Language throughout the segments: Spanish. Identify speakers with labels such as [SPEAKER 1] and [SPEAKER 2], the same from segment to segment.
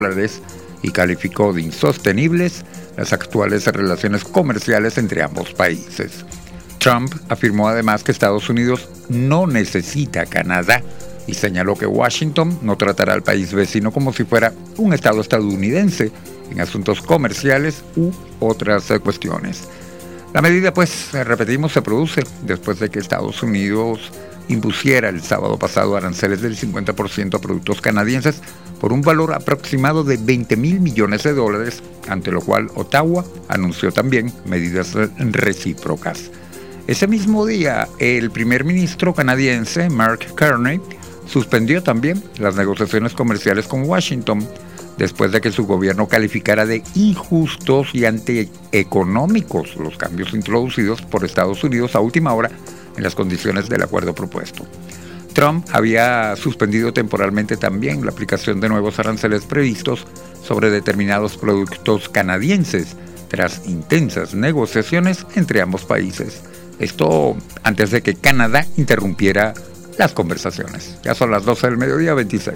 [SPEAKER 1] y calificó de insostenibles las actuales relaciones comerciales entre ambos países. Trump afirmó además que Estados Unidos no necesita a Canadá y señaló que Washington no tratará al país vecino como si fuera un estado estadounidense en asuntos comerciales u otras cuestiones. La medida, pues, repetimos, se produce después de que Estados Unidos impusiera el sábado pasado aranceles del 50% a productos canadienses por un valor aproximado de $20,000 millones, ante lo cual Ottawa anunció también medidas recíprocas. Ese mismo día, el primer ministro canadiense, Mark Carney, suspendió también las negociaciones comerciales con Washington, después de que su gobierno calificara de injustos y antieconómicos los cambios introducidos por Estados Unidos a última hora en las condiciones del acuerdo propuesto. Trump había suspendido temporalmente también la aplicación de nuevos aranceles previstos sobre determinados productos canadienses, tras intensas negociaciones entre ambos países. Esto antes de que Canadá interrumpiera las conversaciones. Ya son las 12 del mediodía, 26.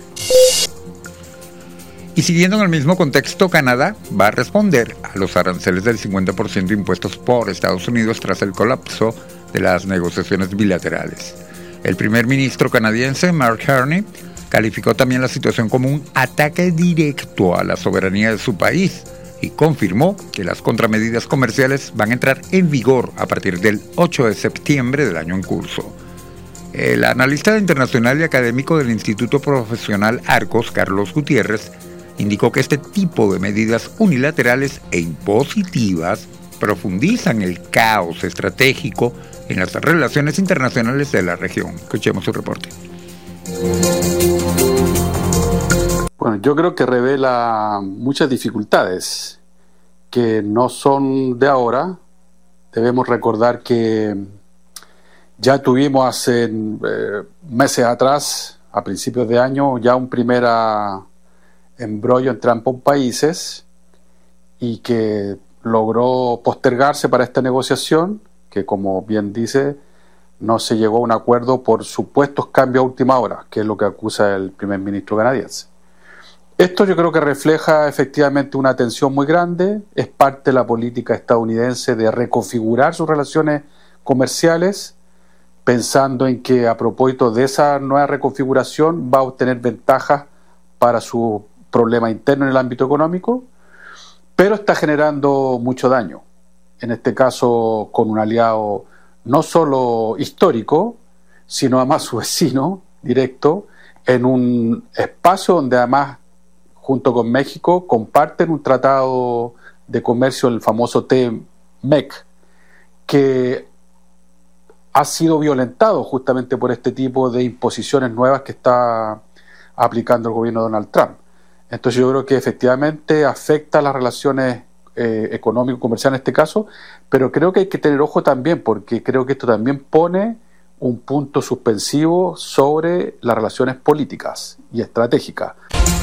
[SPEAKER 1] Y siguiendo en el mismo contexto, Canadá va a responder a los aranceles del 50% impuestos por Estados Unidos tras el colapso de las negociaciones bilaterales. El primer ministro canadiense, Mark Carney, calificó también la situación como un ataque directo a la soberanía de su país y confirmó que las contramedidas comerciales van a entrar en vigor a partir del 8 de septiembre del año en curso. El analista internacional y académico del Instituto Profesional Arcos, Carlos Gutiérrez, indicó que este tipo de medidas unilaterales e impositivas profundizan el caos estratégico en las relaciones internacionales de la región. Escuchemos su reporte.
[SPEAKER 2] Bueno, yo creo que revela muchas dificultades que no son de ahora. Debemos recordar que ya tuvimos hace meses atrás, a principios de año, ya un primer embrollo entre ambos países y que logró postergarse para esta negociación, que como bien dice, no se llegó a un acuerdo por supuestos cambios a última hora, que es lo que acusa el primer ministro canadiense. Esto yo creo que refleja efectivamente una tensión muy grande, es parte de la política estadounidense de reconfigurar sus relaciones comerciales, pensando en que a propósito de esa nueva reconfiguración va a obtener ventajas para su problema interno en el ámbito económico, pero está generando mucho daño, en este caso con un aliado no solo histórico, sino además su vecino directo, en un espacio donde además, junto con México, comparten un tratado de comercio, el famoso TMEC, que ha sido violentado justamente por este tipo de imposiciones nuevas que está aplicando el gobierno de Donald Trump. Entonces yo creo que efectivamente afecta a las relaciones económico-comerciales en este caso, pero creo que hay que tener ojo también, porque creo que esto también pone un punto suspensivo sobre las relaciones políticas y estratégicas.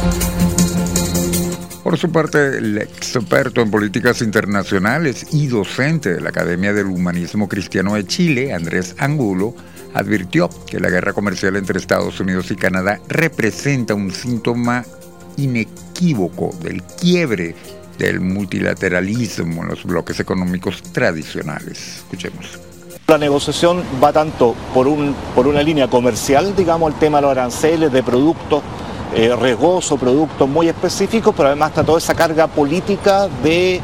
[SPEAKER 1] Por su parte, el experto en políticas internacionales y docente de la Academia del Humanismo Cristiano de Chile, Andrés Angulo, advirtió que la guerra comercial entre Estados Unidos y Canadá representa un síntoma inequívoco del quiebre del multilateralismo en los bloques económicos tradicionales. Escuchemos.
[SPEAKER 3] La negociación va tanto por una línea comercial, digamos, el tema de los aranceles de productos riesgosos, productos muy específicos, pero además está toda esa carga política de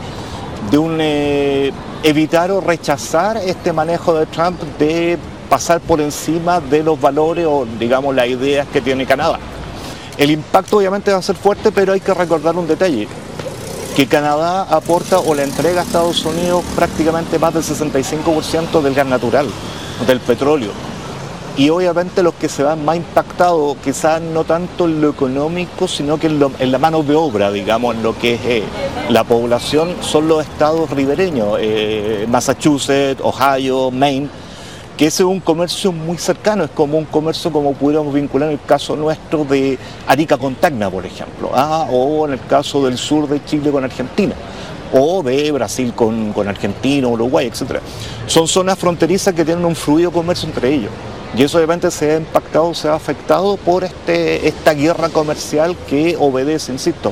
[SPEAKER 3] evitar o rechazar este manejo de Trump de pasar por encima de los valores o, digamos, las ideas que tiene Canadá. El impacto obviamente va a ser fuerte, pero hay que recordar un detalle, que Canadá aporta o le entrega a Estados Unidos prácticamente más del 65% del gas natural, del petróleo. Y obviamente los que se van más impactados, quizás no tanto en lo económico, sino que en la mano de obra, digamos, en lo que es la población, son los estados ribereños, Massachusetts, Ohio, Maine, que ese es un comercio muy cercano, es como un comercio como pudiéramos vincular en el caso nuestro de Arica con Tacna, por ejemplo, o en el caso del sur de Chile con Argentina, o de Brasil con Argentina, Uruguay, etc. Son zonas fronterizas que tienen un fluido comercio entre ellos. Y eso obviamente se ha impactado, se ha afectado por esta guerra comercial que obedece, insisto,